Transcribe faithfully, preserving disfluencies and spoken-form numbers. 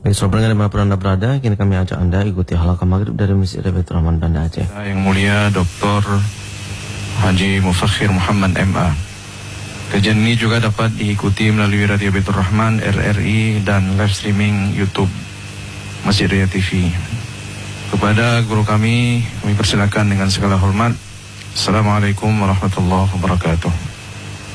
Baik, saudara pendengar dimanapun Anda berada, kini kami ajak Anda ikuti halaqah maghrib dari Masjid Baitur Rahman Banda Aceh. Yang mulia Doktor Haji Mufakhir Muhammad M A. Kajian ini juga dapat diikuti melalui Radio Baitur Rahman, R R I, dan live streaming YouTube Masjid Raya T V. Kepada guru kami, kami persilakan dengan segala hormat. Assalamualaikum warahmatullahi wabarakatuh.